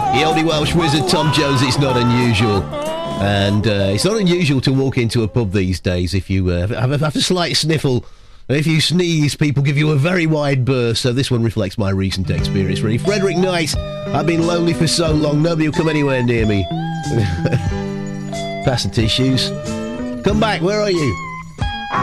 The oldie Welsh wizard Tom Jones, it's not unusual. And it's not unusual to walk into a pub these days if you have a slight sniffle. If you sneeze, people give you a very wide berth, so this one reflects my recent experience, really. Frederick Knight, I've been lonely for so long, nobody will come anywhere near me. Pass the tissues. Come back, where are you?